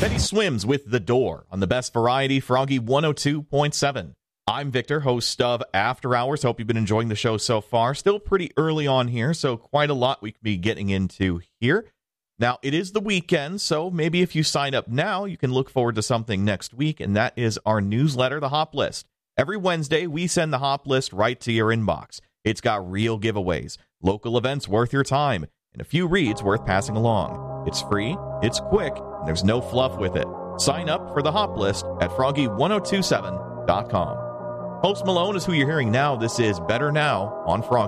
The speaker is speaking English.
Betty Swims with The Door on the best variety, Froggy 102.7. I'm Victor, host of After Hours. Hope you've been enjoying the show so far. Still pretty early on here, so quite a lot we could be getting into here. Now, it is the weekend, so maybe if you sign up now, you can look forward to something next week, and that is our newsletter, The Hop List. Every Wednesday, we send the Hop List right to your inbox. It's got real giveaways, local events worth your time, and a few reads worth passing along. It's free, it's quick, and there's no fluff with it. Sign up for the Hop List at froggy1027.com. Post Malone is who you're hearing now. This is Better Now on Froggy.